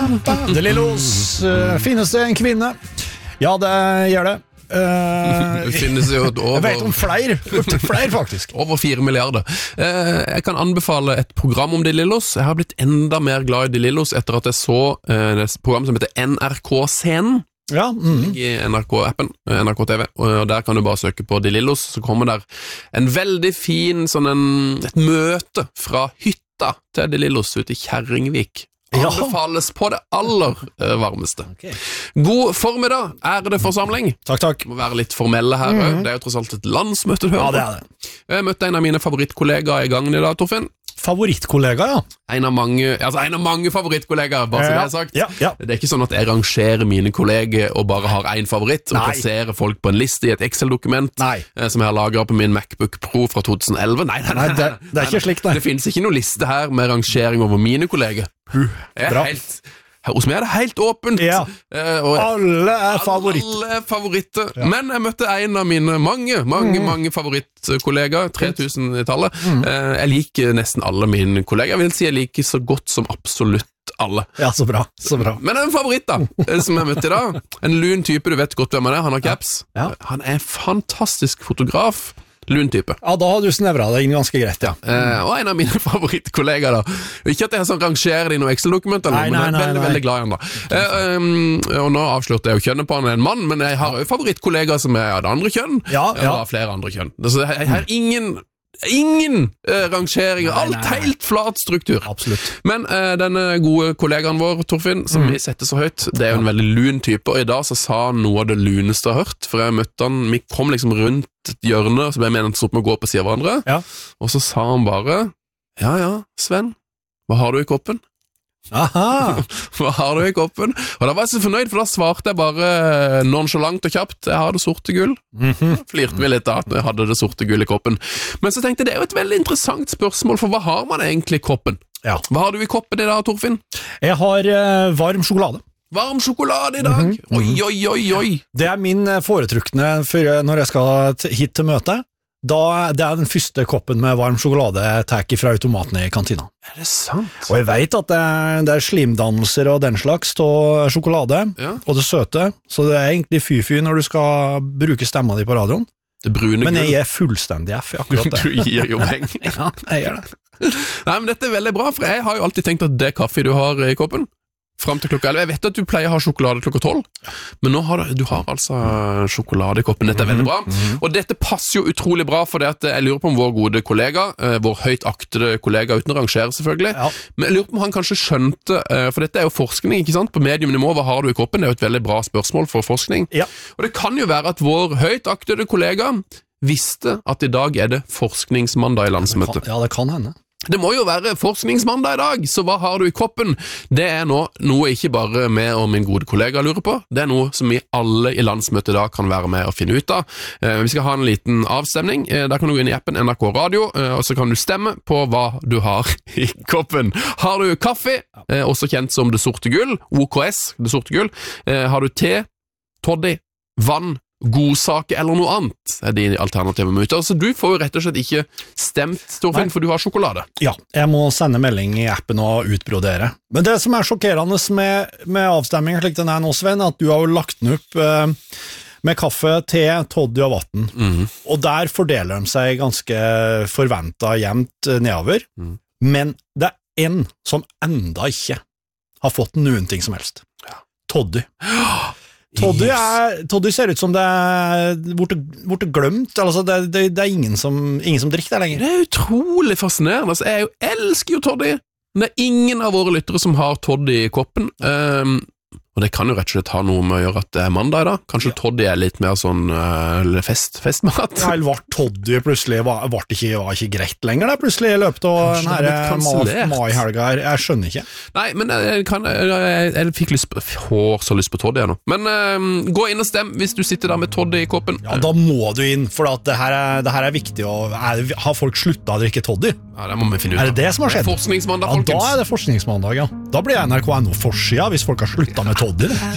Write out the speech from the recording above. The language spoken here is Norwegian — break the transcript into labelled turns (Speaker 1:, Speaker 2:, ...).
Speaker 1: De Lillos, finnes det en kvinne? Ja, det gjør det.
Speaker 2: Det finnes jo
Speaker 1: jeg vet om flere faktisk.
Speaker 2: Over 4 milliarder. Jeg kan anbefale et program om De Lillos. Jeg har blitt enda mer glad i De Lillos etter at jeg så et program som heter NRK-scenen.
Speaker 1: Ja,
Speaker 2: I NRK-appen, NRK TV, og der kan du bare søke på De Lillos, så kommer der en veldig fin et møte fra hytta til De Lillos ute I Kjerringvik. Anbefales på det aller varmeste.
Speaker 1: Okay.
Speaker 2: God formiddag, ærede forsamling.
Speaker 1: Takk.
Speaker 2: Må være litt formelle her. Det jo tross alt et landsmøte.
Speaker 1: Ja, det det.
Speaker 2: Jeg møtte en av mine favorittkollegaer I gangen I dag, Torfinn.
Speaker 1: Favorittkollega, ja.
Speaker 2: En av mange favorittkollegaer, bare så det sagt.
Speaker 1: Ja.
Speaker 2: Det ikke sånn at jeg rangerer mine kolleger og bare har en favoritt, og plasserer folk på en liste I et Excel-dokument som jeg har lagret på min MacBook Pro fra 2011. Nei,
Speaker 1: det ikke slik, nei.
Speaker 2: Det finnes ikke noen liste her med rangering over mine kolleger.
Speaker 1: Bra.
Speaker 2: Hos meg det helt åpent.
Speaker 1: Ja. Alle favoritter.
Speaker 2: Alle favoritter. Ja. Men jeg møtte en av mine mange favorittkollegaer, 3000 I tallet. Jeg liker nesten alle mine kolleger. Jeg vil si jeg liker så godt som absolutt alle.
Speaker 1: Ja, så bra.
Speaker 2: Men en favoritt da, som jeg møtte I dag, en lun type, du vet godt hvem han han har caps.
Speaker 1: Ja.
Speaker 2: Han en fantastisk fotograf. Lun type.
Speaker 1: Ja, da har du snevret deg ganske greit, ja.
Speaker 2: Og en av mine favorittkollegaer da. Ikke at jeg sånn rangerer I noen Excel-dokumenter, men jeg veldig glad I han da. Og nå avslørte jeg jo kjønnet på han en mann, men jeg har jo favorittkollegaer som av det andre kjønn. Ja. Og flere andre kjønn. Så jeg har ingen rangeringer, alt helt flat struktur.
Speaker 1: Absolutt.
Speaker 2: Men denne gode kollegaen vår, Torfinn, som vi setter så høyt, det jo en veldig lun type, og I dag så sa han noe av det luneste jeg har hørt, for jeg møtte han, vi kom liksom rundt et hjørne, så ble jeg menet opp med å gå på siden av hverandre, og så sa han bare, ja, Sven, hva har du I koppen?
Speaker 1: Aha!
Speaker 2: Hva har du I koppen? Og da var jeg så fornøyd, for da svarte jeg bare nonchalant og kjapt, jeg har det sorte gull. Flirte vi litt da, at jeg hadde det sorte gull I koppen. Men så tenkte jeg, det jo et veldig interessant spørsmål, for hva har man egentlig I koppen?
Speaker 1: Ja.
Speaker 2: Hva har du I koppen I dag, Torfinn?
Speaker 1: Jeg har varm sjokolade.
Speaker 2: Varm sjokolade I dag? Oi.
Speaker 1: Det min foretrukne når jeg skal hit til møte. Det den første koppen med varm sjokolade jeg tar fra automaten I kantina.
Speaker 2: Det sant?
Speaker 1: Og jeg vet at det slimdannelser og den slags av sjokolade, og det søte, så det egentlig fy-fy når du skal bruke stemma di på radioen.
Speaker 2: Det brune gull.
Speaker 1: Men jeg fullstendig F I akkurat det.
Speaker 2: Du gir jo beng.
Speaker 1: Ja, jeg gjør det.
Speaker 2: Nei, men dette veldig bra, for jeg har jo alltid tenkt at det kaffe du har I koppen, frem til klokka 11. Jeg vet at du pleier å ha sjokolade klokka 12, men nå har du har altså sjokolade I koppen. Dette veldig bra. Og dette passer jo utrolig bra, for det at jeg lurer på om vår gode kollega, vår høyt aktede kollega, uten å rangere selvfølgelig, men jeg lurer på om han kanskje skjønte, for dette jo forskning, ikke sant? På mediumnivå, hva har du I koppen? Det jo et veldig bra spørsmål for forskning. Ja. Og det kan jo være at vår høyt aktede kollega visste at I dag det forskningsmandag I landsmøtet.
Speaker 1: Ja, det kan hende.
Speaker 2: Det må jo være forskningsmandag I dag, så hva har du I koppen? Det nå noe ikke bare meg og min gode kollega lurer på, det noe som vi alle I landsmøtet da kan være med og finne ut av. Vi skal ha en liten avstemning, der kan du gå inn I appen NRK Radio, og så kan du stemme på hva du har I koppen. Har du kaffe, også kjent som det sorte gull, OKS, det sorte gull, har du te, toddy, vann, godsaker eller noe annet de alternative muter. Så du får jo rett og slett ikke stemt, Torfinn, for du har sjokolade.
Speaker 1: Ja, jeg må sende melding I appen og utbrodere. Men det som sjokkerende med avstemmingen slik den nå, Sven, at du har jo lagt den opp med kaffe, te, toddy og vatten. Og der fordeler de seg ganske forventet jevnt nedover. Men det en som enda ikke har fått noen ting som helst. Toddy. Toddy ser ut som det borte glemt, altså det ingen som drikker det lenger.
Speaker 2: Det utrolig fascinerende, altså, jeg elsker jo Toddy, men det ingen av våre lyttere som har Toddy I koppen, og det kan jo rett og slett ha noe med å gjøre at det mandag da, kanskje Toddy litt mer sånn festmat.
Speaker 1: Ja, eller var Toddy plutselig var ikke greit lenger da, plutselig I løpet av denne mai-helga her, jeg skjønner ikke. Nei, men
Speaker 2: jeg fikk så lyst på Toddy nå. Men gå inn og stem hvis du sitter der med Toddy I koppen.
Speaker 1: Ja, da må du inn, for at det her viktig, og har folk sluttet å drikke Toddy?
Speaker 2: Ja, det må vi finne ut.
Speaker 1: Det det som har skjedd?
Speaker 2: Forskningsmandag, folkens.
Speaker 1: Ja, da det forskningsmandag, ja. Da blir NRK forsida hvis folk har sluttet med Toddy.